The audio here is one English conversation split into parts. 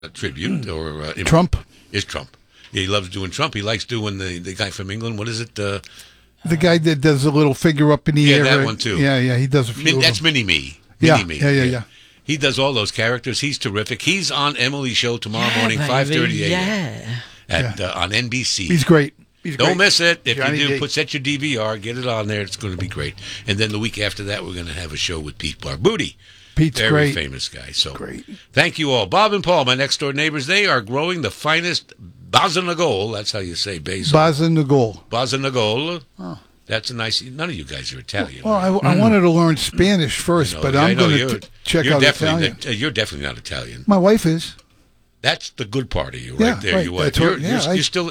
tribute or Trump is Trump. Yeah, he loves doing Trump. He likes doing the guy from England. What is it? the guy that does a little figure up in the air. Yeah, that one too. Yeah, he does a few. That's Mini Me. Yeah, Me. yeah. He does all those characters. He's terrific. He's on Emily's show tomorrow morning, 5:30 a.m. On NBC. He's great. Don't miss it. If Johnny you do, D. set your DVR, get it on there. It's going to be great. And then the week after that, we're going to have a show with Pete Barbuti. Pete's Very great. famous guy. So Great. Thank you all. Bob and Paul, my next door neighbors, they are growing the finest Basanagol. That's how you say basil. Basanagol. Basanagol. Oh. That's a nice. None of you guys are Italian. Well, I wanted to learn Spanish first, but I'm going to check out Italian. You're definitely not Italian. My wife is. That's the good part of you, Yeah, right there. right. You are. That's what- You're still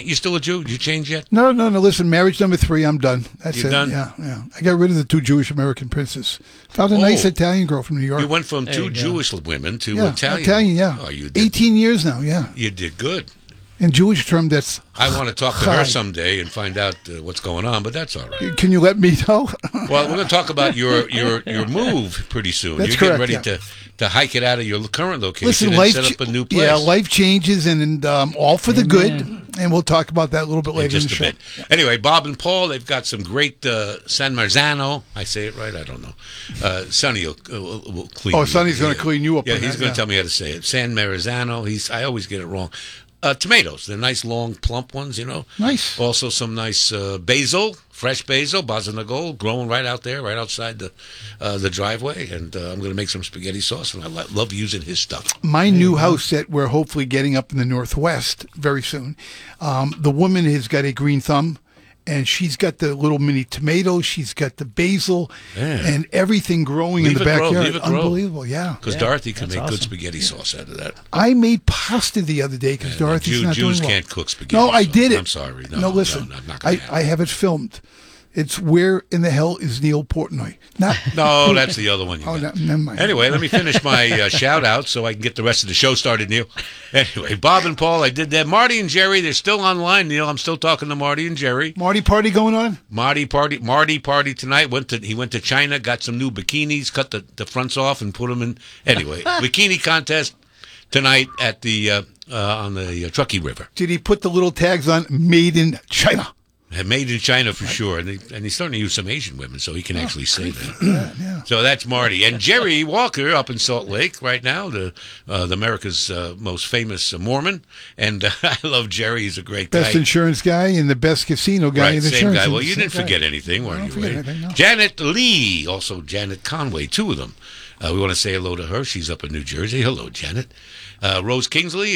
a Jew. You changed yet? No. Listen, marriage number 3, I'm done. That's You're it. done? Yeah. I got rid of the 2 Jewish American princes. Found a nice Italian girl from New York. You went from 2 Jewish women to Italian. Italian, yeah. Oh, you did. 18 years now, yeah. You did good. In Jewish term, that's. I want to talk to her someday and find out what's going on, but that's all right. Can you let me know? Well, we're going to talk about your move pretty soon. That's You're correct, getting ready to hike it out of your current location Listen, and set up a new place. Yeah, life changes, and all for the good. And we'll talk about that a little bit later in the show. Bit. Anyway, Bob and Paul, they've got some great San Marzano. I say it right? I don't know. Sonny will clean. Oh, Sonny's going to clean you up. Yeah, he's going to tell me how to say it. San Marzano. I always get it wrong. Tomatoes. They're nice, long, plump ones, Nice. Also some nice basil, fresh basil, basanagol, growing right out there, right outside the driveway. And I'm going to make some spaghetti sauce, and I love using his stuff. My new house that we're hopefully getting up in the Northwest very soon, the woman has got a green thumb. And she's got the little mini tomatoes. She's got the basil and everything growing in the backyard. Leave it grow. Unbelievable, yeah. Because Dorothy can make good spaghetti sauce out of that. I made pasta the other day because Dorothy's not doing Jews well. can't cook spaghetti. No, I did it. I'm sorry. No, listen. No, I'm not gonna have it. I have it filmed. It's Where in the Hell is Neil Portnoy? No, that's the other one. Never mind. Anyway, let me finish my shout out so I can get the rest of the show started, Neil. Anyway, Bob and Paul, I did that. Marty and Jerry, they're still online, Neil. I'm still talking to Marty and Jerry. Marty party going on? Marty party tonight. He went to China, got some new bikinis, cut the fronts off and put them in. Anyway, bikini contest tonight at the on the Truckee River. Did he put the little tags on Made in China? Made in China for sure, and he's starting to use some Asian women, so he can actually say that. Yeah. So that's Marty and Jerry Walker up in Salt Lake right now, the America's most famous Mormon, and I love Jerry. He's a great guy, best insurance guy and the best casino guy in same insurance. guy. Well, you didn't forget anything, were you? Anything, no. Janet Lee, also Janet Conway, 2 of them. We want to say hello to her. She's up in New Jersey. Hello, Janet. Rose Kingsley,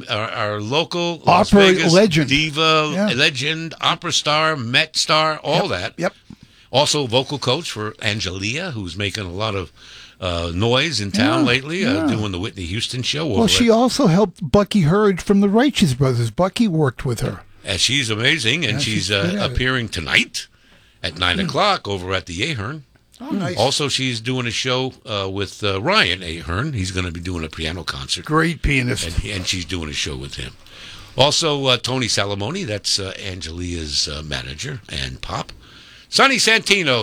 our local Las opera Vegas legend, diva, legend, opera star, Met star, all that. Yep. Also vocal coach for Angelia, who's making a lot of noise in town lately, doing the Whitney Houston show. Well, she also helped Bucky Hurd from the Righteous Brothers. Bucky worked with her. And she's amazing, and she's appearing tonight at 9 o'clock over at the Ahern. Oh, nice. Also, she's doing a show with Ryan Ahern. He's going to be doing a piano concert. Great pianist. And she's doing a show with him. Also, Tony Salamoni, that's Angelia's manager and pop. Sonny Santino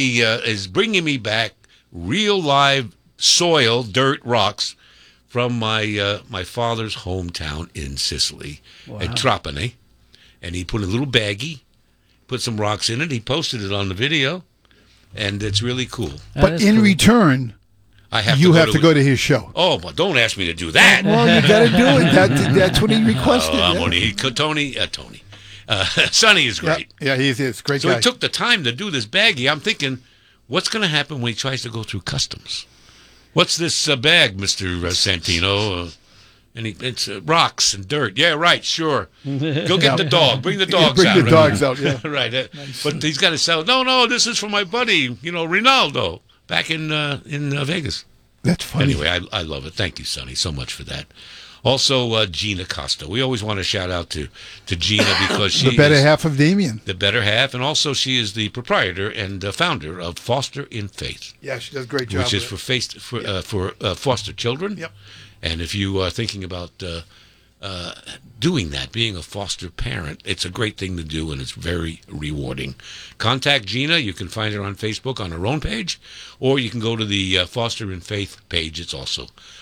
is bringing me back real live soil, dirt, rocks from my father's hometown in Sicily, at Trapani. And he put a little baggie, put some rocks in it. He posted it on the video. And it's really cool. But in return, you have to go to his show. Oh, but don't ask me to do that. Well, you got to do it. That's what he requested. Tony. Sonny is great. Yeah, he is. Great so guy. he took the time to do this baggie. I'm thinking, what's going to happen when he tries to go through customs? What's this bag, Mr. Santino? And it's rocks and dirt. Yeah, right, sure. Go get the dog. Bring the dogs out. Bring the dogs out, yeah. Right. Nice. But he's got to sell. No, this is for my buddy, Ronaldo, back in Vegas. That's funny. Anyway, I love it. Thank you, Sonny, so much for that. Also, Gina Costa. We always want to shout out to Gina because she the better half of Damien. The better half, and also she is the proprietor and founder of Foster in Faith. Yeah, she does a great job. Which is for foster children. Yep. And if you are thinking about doing that, being a foster parent, it's a great thing to do, and it's very rewarding. Contact Gina. You can find her on Facebook on her own page, or you can go to the Foster in Faith page. It's also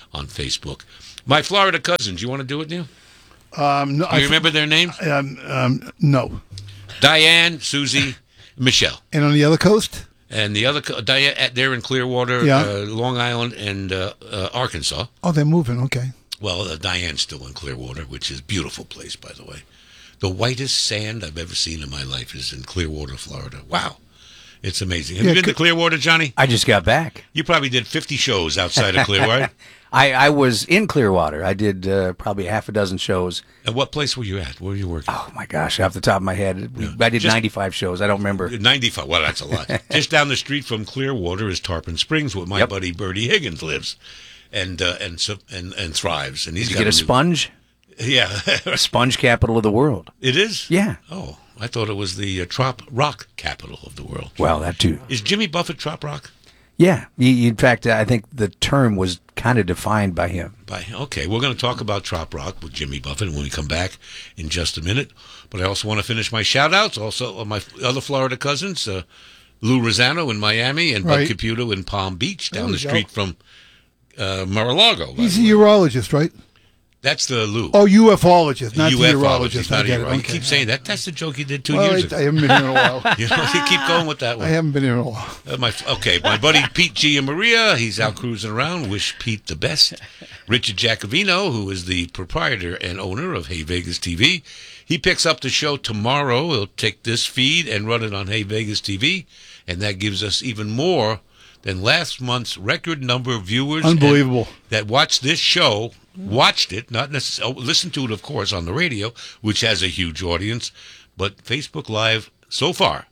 on Facebook. My Florida cousins, you want to do it, Neil? No, Do you remember their names? No. Diane, Susie, Michelle. And on the other coast? And the other, Diane, they're in Clearwater, Yeah. Long Island, and Arkansas. Oh, they're moving. Okay. Well, Diane's still in Clearwater, which is a beautiful place, by the way. The whitest sand I've ever seen in my life is in Clearwater, Florida. Wow. It's amazing. Have Yeah, you been to Clearwater, Johnny? I just got back. You probably did 50 shows outside of Clearwater. I was in Clearwater. I did probably half a dozen shows. And what place were you at? Where were you working? Oh, my gosh, off the top of my head. I did 95 shows. I don't remember. 95. Well, that's a lot. Just down the street from Clearwater is Tarpon Springs, where my buddy Bertie Higgins lives, and thrives. And he's Did you got get a sponge? Yeah, Sponge capital of the world. it is. Yeah. Oh, I thought it was the trop rock capital of the world. Well, that too. Is Jimmy Buffett trop rock? Yeah. In fact, I think the term was kind of defined by him. Okay, we're going to talk about trop rock with Jimmy Buffett when we come back in just a minute. But I also want to finish my shout-outs. Also, my other Florida cousins, Lou Rosano in Miami and Bud Right. Caputo in Palm Beach, down There the you street from Mar-a-Lago. by He's a the way. urologist, right? That's the Lou. Oh, UFologist, not the UFologist, urologist. I not a get it. urologist. You Okay. keep saying that. That's the joke you did 2 Well, years I ago. haven't been here in a while. You know, you keep going with that I one. haven't been here in a while. My buddy Pete G. and Maria, he's out cruising around. Wish Pete the best. Richard Jacovino, who is the proprietor and owner of Hey Vegas TV, he picks up the show tomorrow. He'll take this feed and run it on Hey Vegas TV, and that gives us even more than last month's record number of viewers. Unbelievable. That watched this show, watched it, not necessarily, listened to it, of course, on the radio, which has a huge audience, but Facebook Live so far,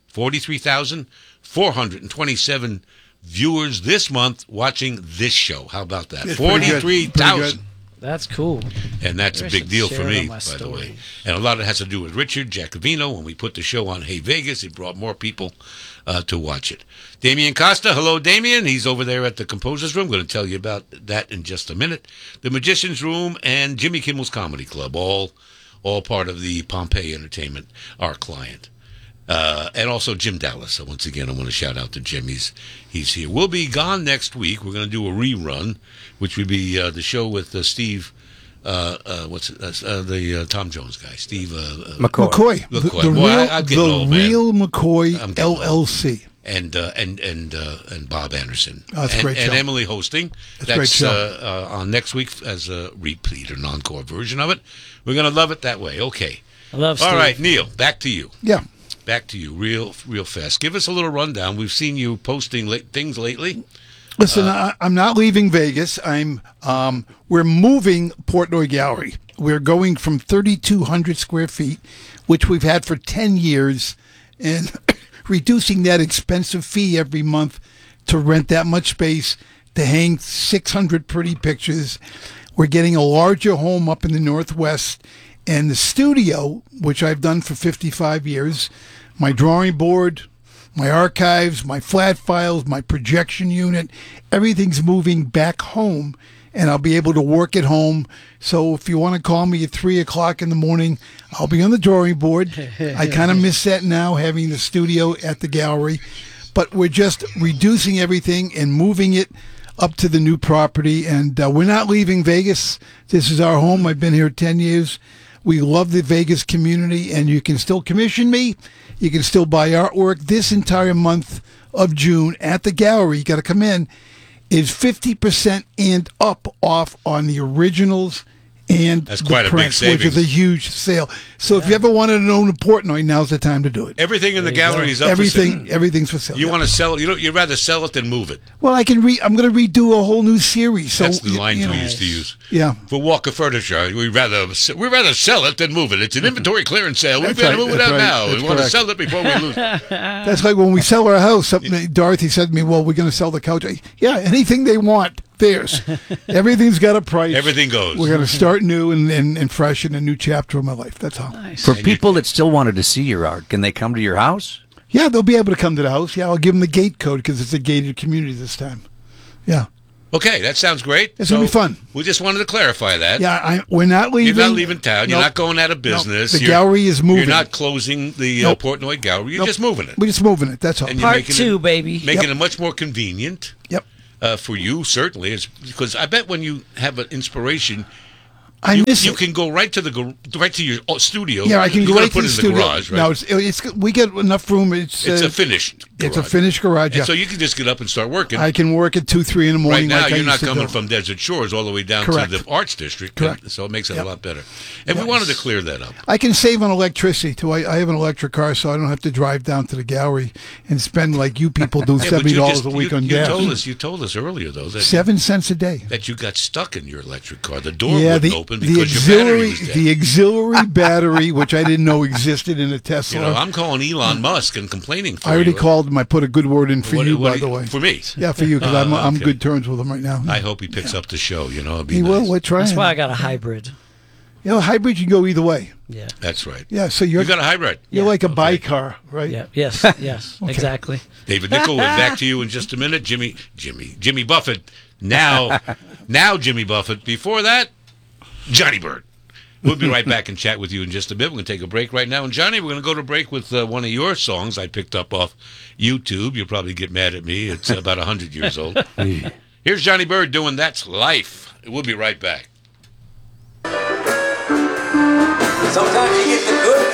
43,427 viewers this month watching this show. How about that? It's pretty good. 43,000. That's cool. And that's a I big should deal share for it me, on by my the way. stories. And a lot of it has to do with Richard Jacovino. When we put the show on Hey Vegas, it brought more people to watch it. Damien Costa, hello, Damien. He's over there at the Composer's Room. Going to tell you about that in just a minute. The Magician's Room and Jimmy Kimmel's Comedy Club, all part of the Pompeii Entertainment, our client. And also Jim Dallas. So once again, I want to shout out to Jim. He's here. We'll be gone next week. We're going to do a rerun, which would be the show with Steve. The Tom Jones guy, Steve McCoy. The, McCoy. the Boy, real, I'm getting old, man. real McCoy I'm getting old. LLC. and Bob Anderson. Oh, that's a great and show. Emily hosting. That's a great show. On next week as a repeat or an encore version of it. We're going to love it that way. Okay. I love Steve. All right, Neil, back to you. Yeah. Back to you real fast. Give us a little rundown. We've seen you posting things lately. Listen, I'm not leaving Vegas. We're moving Portnoy Gallery. We're going from 3,200 square feet, which we've had for 10 years, and reducing that expensive fee every month to rent that much space to hang 600 pretty pictures. We're getting a larger home up in the Northwest, and the studio, which I've done for 55 years, my drawing board, my archives, my flat files, my projection unit, everything's moving back home, and I'll be able to work at home. So if you want to call me at 3 o'clock in the morning, I'll be on the drawing board. I kind of miss that now, having the studio at the gallery. But we're just reducing everything and moving it up to the new property. And we're not leaving Vegas. This is our home. I've been here 10 years. We love the Vegas community, and you can still commission me. You can still buy artwork. This entire month of June at the gallery, you got to come in, is 50% and up off on the originals and That's the quite a big prints, which is savings. a huge sale. So if you ever wanted to own a Portnoy, now's the time to do it. Everything in the gallery is up for sale. Everything's for sale. You want to sell it? You'd rather sell it than move it. Well, I'm going to redo a whole new series. So That's the line you we know, used to use. Yeah. For Walker Furniture, we'd rather sell it than move it. It's an inventory clearance sale. We've That's got to right, move it that's out right, now. that's We want to correct. sell it before we lose it. That's like when we sell our house. Dorothy said to me, "Well, we're going to sell the couch." Yeah, anything they want, theirs. Everything's got a price. Everything goes. We're going to start new and fresh in a new chapter of my life. That's all. Nice. For people that still wanted to see your art, can they come to your house? Yeah, they'll be able to come to the house. Yeah, I'll give them the gate code because it's a gated community this time. Yeah, Okay, that sounds great. It's gonna be fun. We just wanted to clarify that. yeah. We're not leaving. You're not leaving town. You're Nope. not going out of business. The You're- gallery is moving. You're not closing the Nope. Portnoy Gallery. You're Nope. just moving it. We're just moving it. That's all. And you're Part making two, it, baby. Making it much more convenient. Yep. for you, certainly. It's because I bet when you have an inspiration, I miss you it. can go right to your studio. Yeah, I can you go gotta right to put the it in studio. the garage, right? No, it's we get enough room. It's a finished garage. It's a finished garage. And Yeah. so you can just get up and start working. I can work at 2, 3 in the Right morning. now, like I you're not used to coming do. from Desert Shores all the way down Correct. to the Arts District. Correct. So it makes it Yep. a lot better. And we Yes. wanted to clear that up. I can save on electricity too. I have an electric car, so I don't have to drive down to the gallery and spend like you people do Yeah, but you $70 just- a week on you gas. You told us earlier, though, that 7 cents a day. that you got stuck in your electric car. The door Yeah, wouldn't the, open the because your battery auxiliary was dead. the auxiliary battery, which I didn't know existed in a Tesla. You know, I'm calling Elon Musk and complaining for I already you. called him. I put a good word in for What- you, what- by the way. For me. Yeah, for you, because I'm Okay. good terms with him right now. I hope he picks up the show. You know, it'd be He nice. will. We're trying. That's why I got a hybrid. You know, hybrid, you go either way. Yeah. That's right. Yeah, so You got a hybrid. you're like a Okay. bi-car, right? Yeah. Yes. Yes. Exactly. David Nickel, we're back to you in just a minute. Jimmy Buffett. Now Jimmy Buffett. Before that, Johnny Bird. We'll be right back and chat with you in just a bit. We're going to take a break right now. And Johnny, we're going to go to break with one of your songs I picked up off YouTube. You'll probably get mad at me. It's about 100 years old. Here's Johnny Bird doing That's Life. We'll be right back. Sometimes you get the good